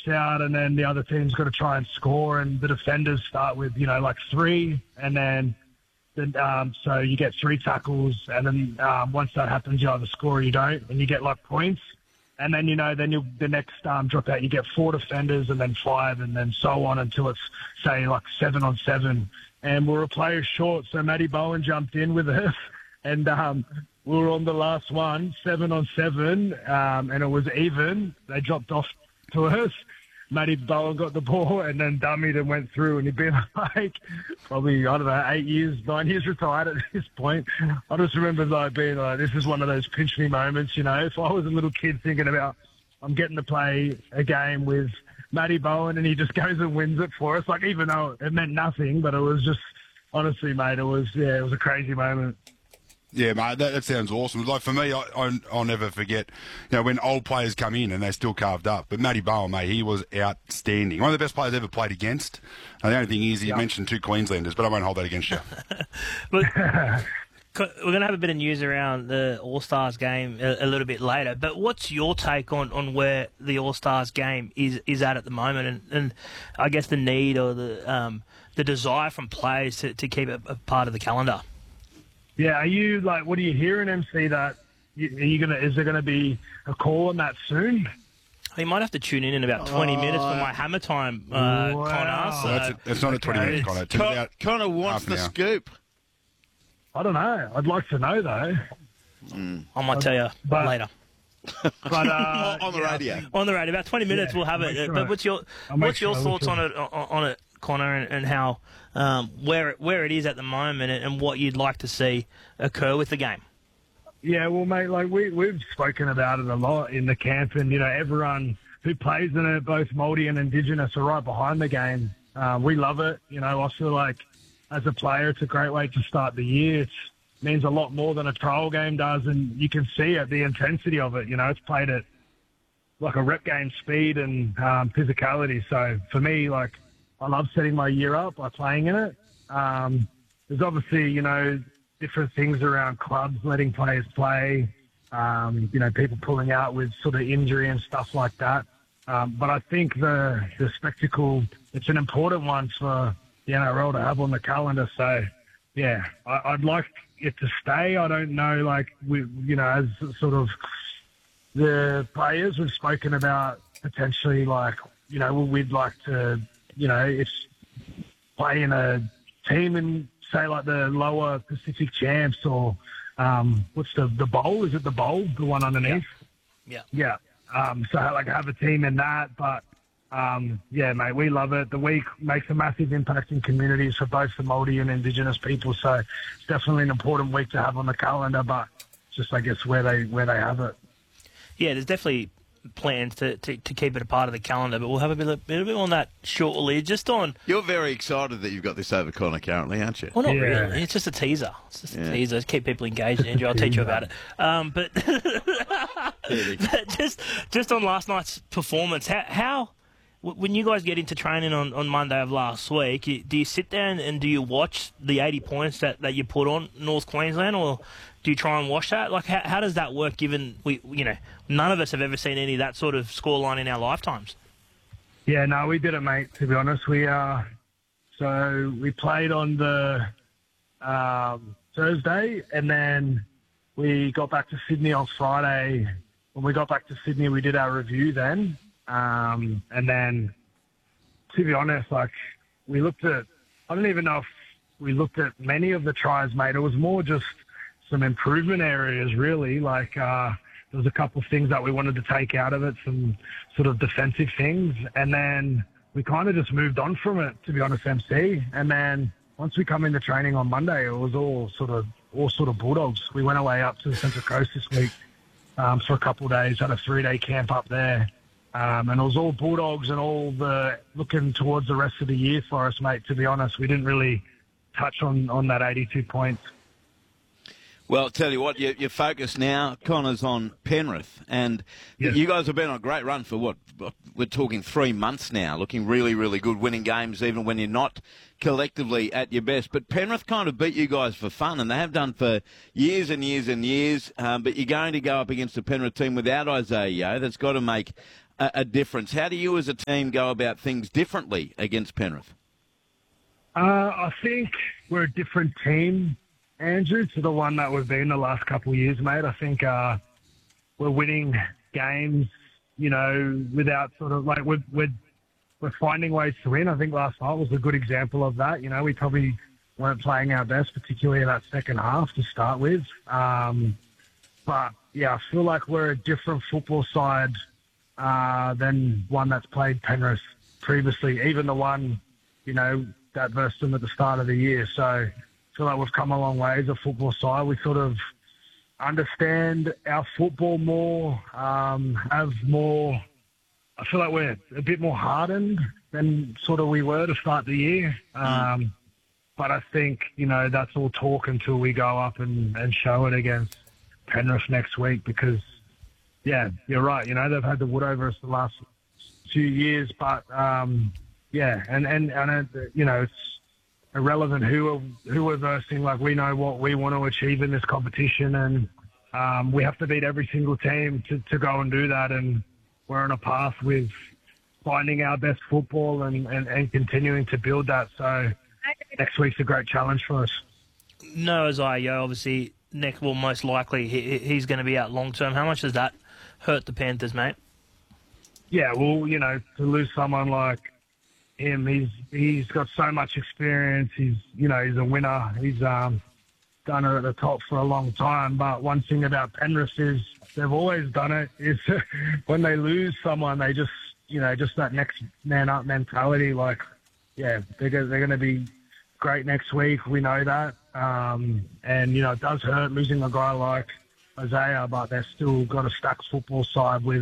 out, and then the other team's got to try and score, and the defenders start with, like 3, and then so you get 3 tackles, and then once that happens, you either score or you don't, and you get points. And then, the next drop out, you get 4 defenders and then 5 and then so on until it's, say, 7 on 7. And we were a player short, so Matty Bowen jumped in with us, and we were on the last one, 7 on 7, and it was even. They dropped off to us. Matty Bowen got the ball and then dummied and went through, and he'd been probably, 9 years retired at this point. I just remember being this is one of those pinch me moments, If I was a little kid thinking about, I'm getting to play a game with Matty Bowen and he just goes and wins it for us, even though it meant nothing, but it was just, honestly, mate, it was a crazy moment. Yeah, mate, that sounds awesome. For me, I'll never forget, when old players come in and they're still carved up. But Matty Bowen, mate, he was outstanding. One of the best players ever played against. And the only thing is, he mentioned 2 Queenslanders, but I won't hold that against you. Look, we're going to have a bit of news around the All-Stars game a little bit later. But what's your take on where the All-Stars game is at the moment, and I guess the need or the desire from players to keep it a part of the calendar? Yeah, are you what are you hearing, MC? That is there gonna be a call on that soon? You might have to tune in about 20 minutes for my hammer time, Connor. So it's not a 20-minute, Connor. Connor wants the scoop. I don't know. I'd like to know though. I might tell you later. But on the radio. On the radio, about 20 minutes we'll have it. Sure. But what's your thoughts on it, Connor, and how where it is at the moment, and what you'd like to see occur with the game? Yeah, well, mate, we've spoken about it a lot in the camp, and everyone who plays in it, both Māori and Indigenous, are right behind the game. We love it. I feel like as a player, it's a great way to start the year. It means a lot more than a trial game does, and you can see it, the intensity of it. It's played at a rep game speed and physicality. So for me, I love setting my year up by playing in it. There's obviously, different things around clubs letting players play, people pulling out with sort of injury and stuff like that. But I think the spectacle, it's an important one for the NRL to have on the calendar. So, yeah, I'd like it to stay. I don't know, as sort of the players we've spoken about potentially, we'd like to, if play in a team in, say, the lower Pacific champs or what's the bowl? Is it the bowl, the one underneath? Yeah. So have a team in that, but yeah, mate, we love it. The week makes a massive impact in communities for both the Māori and Indigenous people, so it's definitely an important week to have on the calendar. But just, I guess, where they have it. Yeah, there's definitely plans to keep it a part of the calendar, but we'll have a bit on that shortly. Just on, you're very excited that you've got this over Connor currently, aren't you? Well, not really. It's just a teaser. It's just a teaser. Keep people engaged, Andrew. I'll teach you about it. But just on last night's performance, how when you guys get into training on Monday of last week, do you sit down and do you watch the 80 points that you put on North Queensland, or do you try and watch that? How does that work, given none of us have ever seen any of that sort of scoreline in our lifetimes? Yeah, no, we did it, mate, to be honest. So we played on the Thursday, and then we got back to Sydney on Friday. When we got back to Sydney, we did our review then. And then, to be honest, we looked at, I don't even know if we looked at many of the tries, mate. It was more just some improvement areas, really. There was a couple of things that we wanted to take out of it, some sort of defensive things. And then we kind of just moved on from it, to be honest, MC. And then once we come into training on Monday, it was all sort of Bulldogs. We went away up to the Central Coast this week for a couple of days, had a 3-day camp up there. And it was all Bulldogs and all the looking towards the rest of the year for us, mate, to be honest. We didn't really touch on that 82 points. Well, I'll tell you what, your focus now, Connor's on Penrith. And yes. You guys have been on a great run for what we're talking 3 months now, looking really, really good, winning games even when you're not collectively at your best. But Penrith kind of beat you guys for fun, and they have done for years and years and years. But you're going to go up against a Penrith team without Isaiah Yeo. That's got to make a difference. How do you as a team go about things differently against Penrith? I think we're a different team, Andrew, to the one that we've been the last couple of years, mate. I think we're winning games, without sort of like we're finding ways to win. I think last night was a good example of that. We probably weren't playing our best, particularly in that second half to start with. But yeah, I feel like we're a different football side than one that's played Penrith previously, even the one, that versed them at the start of the year. So I feel like we've come a long way as a football side. We sort of understand our football more, have more. I feel like we're a bit more hardened than sort of we were to start the year. But I think, that's all talk until we go up and show it against Penrith next week because, yeah, you're right. They've had the wood over us the last 2 years, but, yeah, and it's irrelevant who we're versing. Like, we know what we want to achieve in this competition, and we have to beat every single team to go and do that, and we're on a path with finding our best football and continuing to build that. So next week's a great challenge for us. No, Isaiah, obviously, Nick will most likely he's going to be out long term. How much does that hurt the Panthers, mate? Yeah, well, to lose someone like him, he's got so much experience. He's a winner. He's done it at the top for a long time. But one thing about Penrith is they've always done it. Is when they lose someone, they just that next man up mentality. Like, yeah, they're going to be great next week. We know that. And, it does hurt losing a guy like Isaiah, but they've still got a stacked football side with,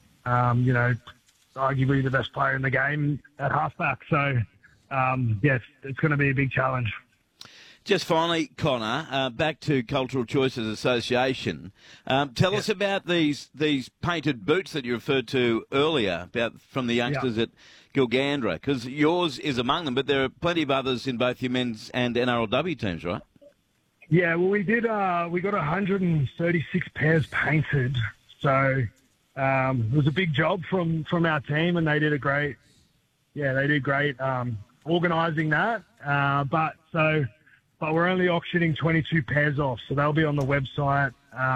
arguably the best player in the game at halfback. So, yes, it's going to be a big challenge. Just finally, Connor, back to Cultural Choices Association. Tell us about these painted boots that you referred to earlier from the youngsters at Gilgandra, because yours is among them, but there are plenty of others in both your men's and NRLW teams, right? Yeah, well, we did. We got 136 pairs painted, so it was a big job from our team, and they did great. Organising that. But we're only auctioning 22 pairs off, so they'll be on the website,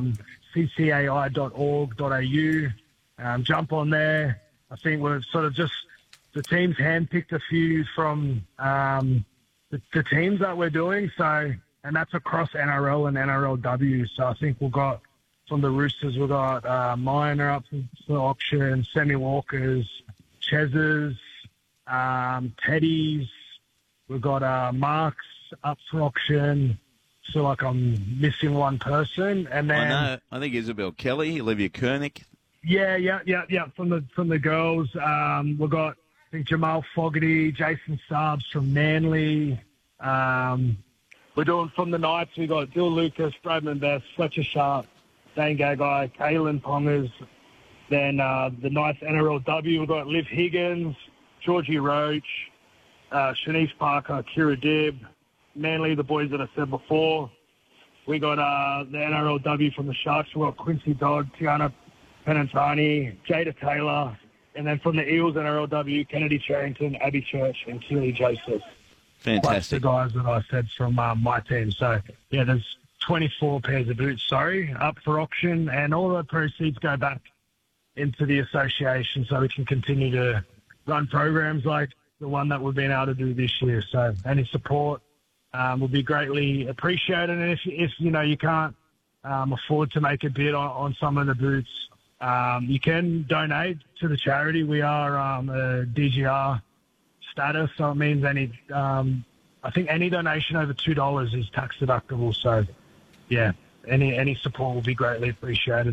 ccai.org.au. Jump on there. I think we've sort of the team's handpicked a few from the teams that we're doing. So, and that's across NRL and NRLW. So I think we've got from the Roosters, we've got Minor up for auction, Sammy Walkers, Chez's, Teddy's. We've got Mark's up for auction. So like I'm missing one person, and then I know. I think Isabel Kelly, Olivia Koenig. Yeah. From the girls, we've got I think Jamal Fogarty, Jason Sabs from Manly. We're doing from the Knights. We got Dill Lucas, Bradman Best, Fletcher Sharp, Dane Gagai, Kalen Pongers. Then the Knights NRLW, we've got Liv Higgins, Georgie Roach, Shanice Parker, Kira Dibb. Manly, the boys that I said before. We got the NRLW from the Sharks. We've got Quincy Dodd, Tiana Penantani, Jada Taylor. And then from the Eels NRLW, Kennedy Charrington, Abby Church, and Keely Joseph. Fantastic. That's the guys that I said from my team. So, yeah, there's 24 pairs of boots, up for auction. And all the proceeds go back into the association so we can continue to run programs like the one that we've been able to do this year. So any support will be greatly appreciated. And if you can't afford to make a bid on some of the boots, you can donate to the charity. We are a DGR status, so it means I think any donation over $2 is tax deductible. So, yeah, any support will be greatly appreciated.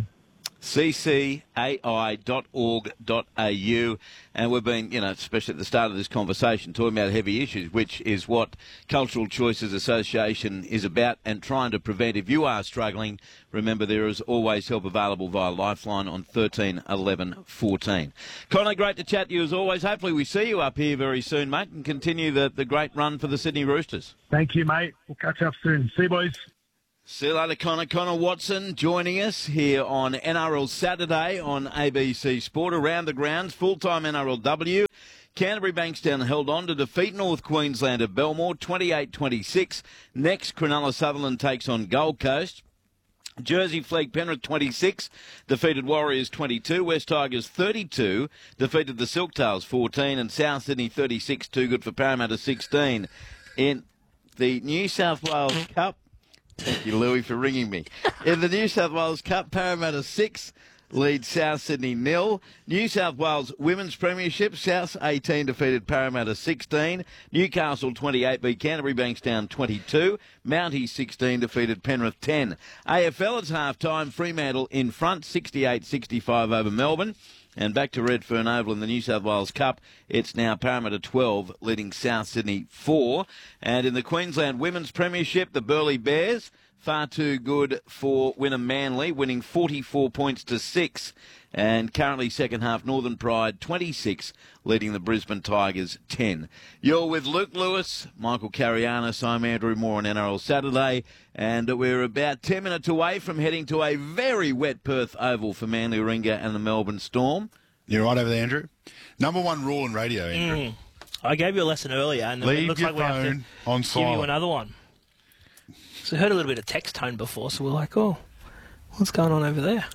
ccai.org.au, and we've been, especially at the start of this conversation, talking about heavy issues, which is what Cultural Choices Association is about and trying to prevent. If you are struggling, remember there is always help available via Lifeline on 13 11 14. Connor, great to chat to you as always. Hopefully we see you up here very soon, mate, and continue the great run for the Sydney Roosters. Thank you, mate. We'll catch up soon. See you, boys. See you later, Connor Watson joining us here on NRL Saturday on ABC Sport. Around the grounds, full-time NRLW. Canterbury Bankstown held on to defeat North Queensland at Belmore 28-26. Next, Cronulla Sutherland takes on Gold Coast. Jersey Flegg Penrith 26, defeated Warriors 22. West Tigers 32, defeated the Silktails 14. And South Sydney 36, too good for Parramatta 16. In the New South Wales Cup, thank you, Louis, for ringing me. In the New South Wales Cup, Parramatta 6, leads South Sydney 0. New South Wales Women's Premiership, South 18 defeated Parramatta 16. Newcastle 28 beat Canterbury Bankstown 22. Mounties 16 defeated Penrith 10. AFL, it's half-time. Fremantle in front, 68-65 over Melbourne. And back to Redfern Oval in the New South Wales Cup, it's now Parramatta 12 leading South Sydney 4. And in the Queensland Women's Premiership, the Burleigh Bears, far too good for Wynnum Manly, winning 44 points to 6. And currently second half, Northern Pride 26, leading the Brisbane Tigers 10. You're with Luke Lewis, Michael Carianis, I'm Andrew Moore on NRL Saturday. And we're about 10 minutes away from heading to a very wet Perth Oval for Manly Warringah and the Melbourne Storm. You're right over there, Andrew. Number one rule in radio, Andrew. I gave you a lesson earlier, and Leave it looks your like we have to phone on give silent. you another one. So I heard a little bit of text tone before, so we're like, oh, what's going on over there?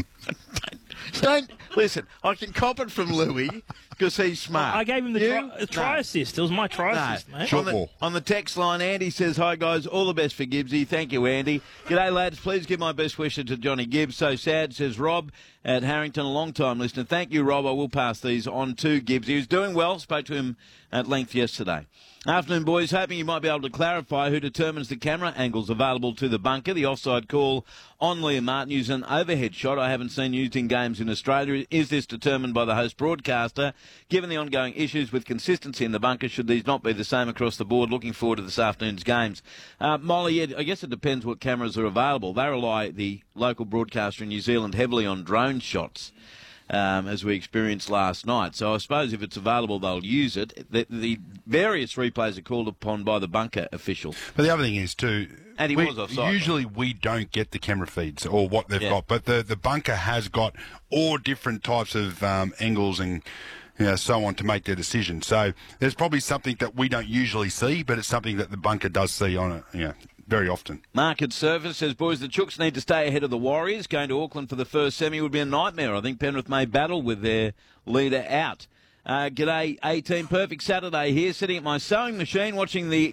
Don't listen. I can cop it from Louis because he's smart. I gave him the try assist. It was my try assist, mate. On the text line, Andy says, hi, guys. All the best for Gibbsy. Thank you, Andy. G'day, lads. Please give my best wishes to Johnny Gibbs. So sad, says Rob at Harrington, a long-time listener. Thank you, Rob. I will pass these on to Gibbs. He was doing well. Spoke to him at length yesterday. Afternoon, boys. Hoping you might be able to clarify who determines the camera angles available to the bunker. The offside call on Liam Martin using an overhead shot I haven't seen used in games in Australia. Is this determined by the host broadcaster? Given the ongoing issues with consistency in the bunker, should these not be the same across the board? Looking forward to this afternoon's games. Molly, I guess it depends what cameras are available. They rely, the local broadcaster in New Zealand, heavily on drone shots. As we experienced last night. So I suppose if it's available, they'll use it. The various replays are called upon by the bunker official. But the other thing is, too, and he was offside. Usually we don't get the camera feeds or what they've got, but the bunker has got all different types of angles and so on to make their decision. So there's probably something that we don't usually see, but it's something that the bunker does see on it. Very often. Market Surface says, boys, the Chooks need to stay ahead of the Warriors. Going to Auckland for the first semi would be a nightmare. I think Penrith may battle with their leader out. G'day, 18. Perfect Saturday here, sitting at my sewing machine, watching the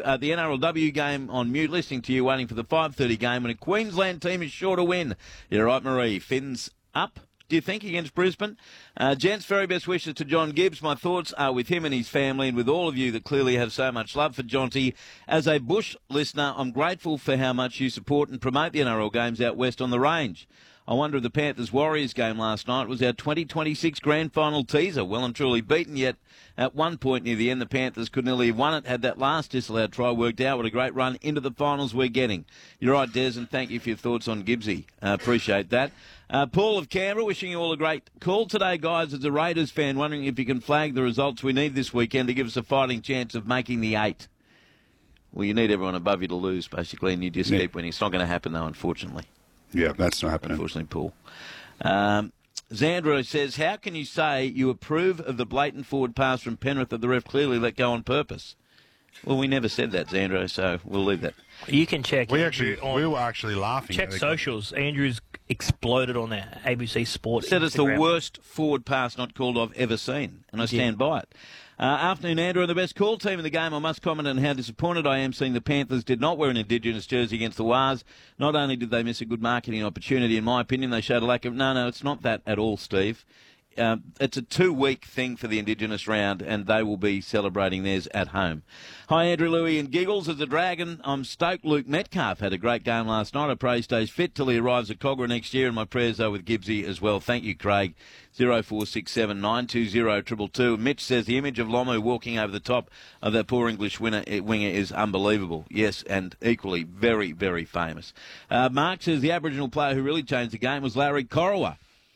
NRLW game on mute, listening to you, waiting for the 5:30 game, and a Queensland team is sure to win. You're right, Marie. Fins up, do you think, against Brisbane? Gents, very best wishes to John Gibbs. My thoughts are with him and his family and with all of you that clearly have so much love for Jonty. As a Bush listener, I'm grateful for how much you support and promote the NRL games out west on the range. I wonder if the Panthers-Warriors game last night was our 2026 grand final teaser. Well and truly beaten, yet at one point near the end, the Panthers could nearly have won it had that last disallowed try worked out. What a great run into the finals we're getting. You're right, Des, and thank you for your thoughts on Gibbsy. Appreciate that. Paul of Canberra, wishing you all a great call today, guys. As a Raiders fan, wondering if you can flag the results we need this weekend to give us a fighting chance of making the 8. Well, you need everyone above you to lose, basically, and you just keep winning. It's not going to happen, though, unfortunately. Yeah, that's not happening. Unfortunately, Paul. Zandro says, how can you say you approve of the blatant forward pass from Penrith that the ref clearly let go on purpose? Well, we never said that, Zandro, so we'll leave that. You can check. We were actually laughing. Check socials. Andrew's exploded on that ABC Sport. Said it's the Instagram. worst forward pass not called I've ever seen, and I stand by it. Afternoon, Andrew, and the best call team in the game. I must comment on how disappointed I am seeing the Panthers did not wear an Indigenous jersey against the Wars. Not only did they miss a good marketing opportunity, in my opinion, they showed a lack of... No, it's not that at all, Steve. It's a 2-week thing for the Indigenous round, and they will be celebrating theirs at home. Hi, Andrew, Louie, and Giggles. As a Dragon, I'm stoked Luke Metcalf had a great game last night. I pray he stays fit till he arrives at Cogra next year, and my prayers are with Gibbsy as well. Thank you, Craig. 0467 920 222. Mitch says the image of Lomu walking over the top of that poor English winger is unbelievable. Yes, and equally very, very famous. Mark says the Aboriginal player who really changed the game was Larry Corowa.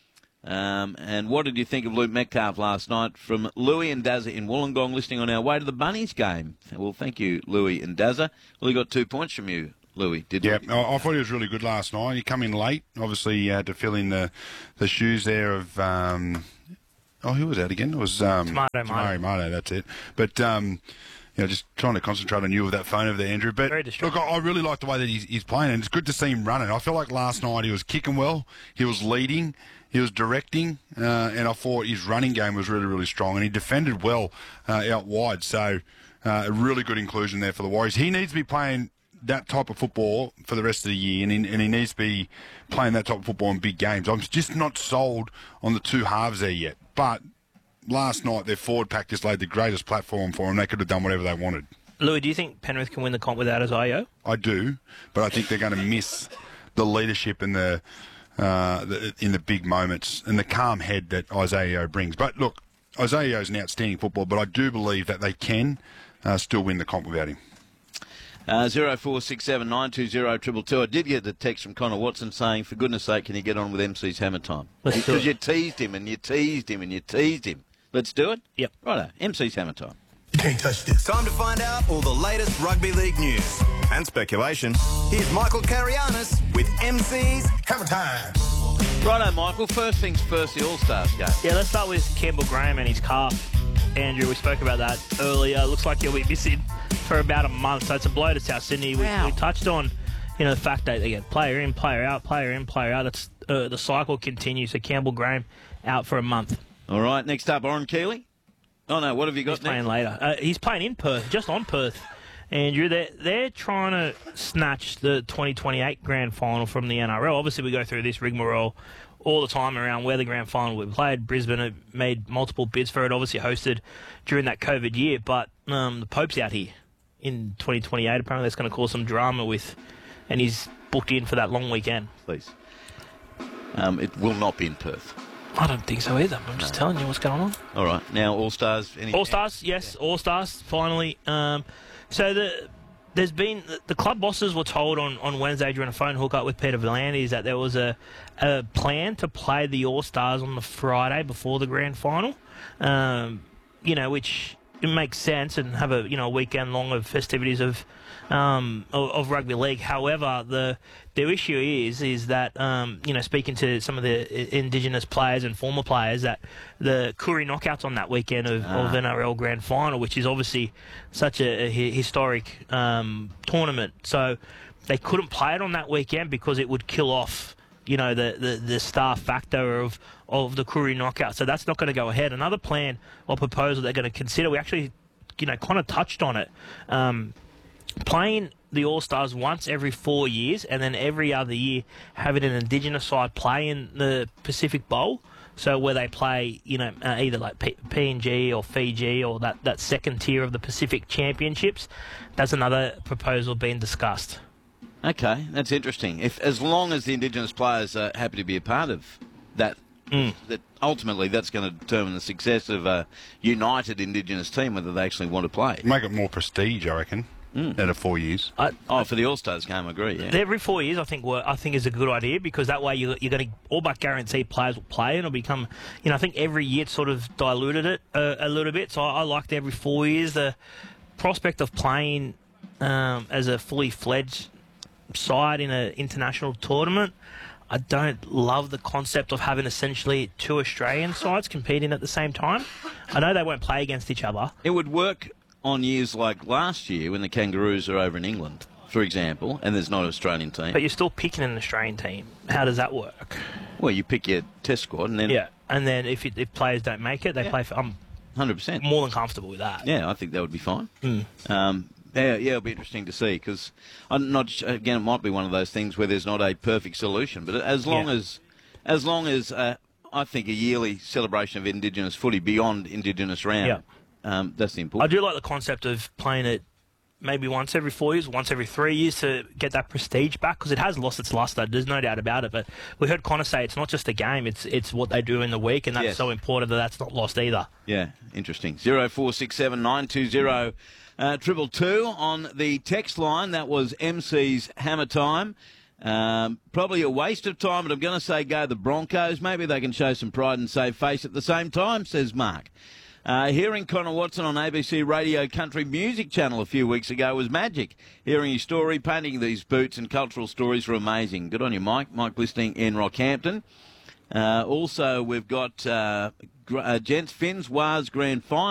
And what did you think of Luke Metcalf last night? From Louis and Dazza in Wollongong, listening on our way to the Bunnies game. Well, thank you, Louis and Dazza. Well, he got 2 points from you Louis, did Yeah, we? I thought he was really good last night. He come in late. Obviously, he had to fill in the shoes there of... who was that again? It was Tamari Mato, that's it. But, just trying to concentrate on you with that phone over there, Andrew. But, Very look, distracting. I really like the way that he's playing, and it's good to see him running. I feel like last night he was kicking well, he was leading, he was directing, and I thought his running game was really, really strong, and he defended well out wide. So, a really good inclusion there for the Warriors. He needs to be playing that type of football for the rest of the year, and he needs to be playing that type of football in big games. I'm just not sold on the two halves there yet. But last night, their forward pack just laid the greatest platform for them. They could have done whatever they wanted. Louis, do you think Penrith can win the comp without Isaiah? I do, but I think they're going to miss the leadership and the in the big moments and the calm head that Isaiah brings. But look, Isaiah is an outstanding footballer, but I do believe that they can still win the comp without him. 0467 920 222. I did get the text from Connor Watson saying, for goodness sake, can you get on with MC's Hammer Time? Let's do Because it. you teased him and you teased him and you teased him. Let's do it? Yep. Righto, MC's Hammer Time. You can't touch this. Time to find out all the latest rugby league news and speculation. Here's Michael Carianis with MC's Hammer time. Righto, Michael. First things first, the All-Stars game. Yeah, let's start with Campbell Graham and his calf. Andrew, we spoke about that earlier. Looks like he'll be missing for about a month, so it's a blow to South Sydney. Wow. We touched on, the fact that they get player in, player out, player in, player out. That's the cycle continues. So Campbell Graham out for a month. All right, next up, Oren Keeley. Oh, no, what have you got He's playing next? later. He's playing in Perth, just on Perth. Andrew, they're trying to snatch the 2028 grand final from the NRL. Obviously, we go through this rigmarole all the time around where the grand final will be played. Brisbane have made multiple bids for it, obviously hosted during that COVID year. But the Pope's out here in 2028. Apparently, that's going to cause some drama with, and he's booked in for that long weekend. Please. It will not be in Perth. I don't think so either. I'm just telling you what's going on. All right, now All-Stars. All-Stars, yes, All-Stars, finally. So there's been the club bosses were told on Wednesday during a phone hookup with Peter V'landys that there was a plan to play the All-Stars on the Friday before the grand final, which it makes sense, and have a weekend long of festivities of rugby league. However, the issue is that speaking to some of the Indigenous players and former players, that the Koori knockouts on that weekend of NRL Grand Final, which is obviously such a historic tournament, so they couldn't play it on that weekend because it would kill off the star factor of the Koori knockout. So that's not going to go ahead. Another plan or proposal they're going to consider, we actually kind of touched on it, playing the All-Stars once every 4 years, and then every other year having an Indigenous side play in the Pacific Bowl. So where they play, either like PNG or Fiji or that second tier of the Pacific Championships. That's another proposal being discussed. Okay, that's interesting. As long as the Indigenous players are happy to be a part of that, that ultimately that's going to determine the success of a united Indigenous team, whether they actually want to play. Make it more prestige, I reckon, out of 4 years. For the All-Stars game, I agree, yeah. Every 4 years, I think is a good idea, because that way you're going to all but guarantee players will play, and it'll become, I think every year it's sort of diluted it a little bit. So I liked every 4 years. The prospect of playing as a fully fledged side in an international tournament, I don't love the concept of having essentially two Australian sides competing at the same time. I know they won't play against each other. It would work on years like last year when the Kangaroos are over in England, for example, and there's not an Australian team. But you're still picking an Australian team. How does that work? Well, you pick your test squad and then... Yeah, and then if players don't make it, they play for... I'm 100%. more than comfortable with that. Yeah, I think that would be fine. Yeah, it'll be interesting to see, because I'm not. Again, it might be one of those things where there's not a perfect solution, but as long as I think a yearly celebration of Indigenous footy beyond Indigenous round, that's the important. I do like the concept of playing it maybe once every 4 years, once every 3 years, to get that prestige back, because it has lost its luster. There's no doubt about it. But we heard Connor say it's not just a game; it's what they do in the week, and that's so important that's not lost either. Yeah, interesting. 0467 920 222 on the text line. That was MC's Hammer Time. Probably a waste of time, but I'm going to say go the Broncos. Maybe they can show some pride and save face at the same time, says Mark. Hearing Connor Watson on ABC Radio Country Music Channel a few weeks ago was magic. Hearing his story, painting these boots and cultural stories were amazing. Good on you, Mike. Mike listening in Rockhampton. Also, we've got Gents Finns Wars Grand Final.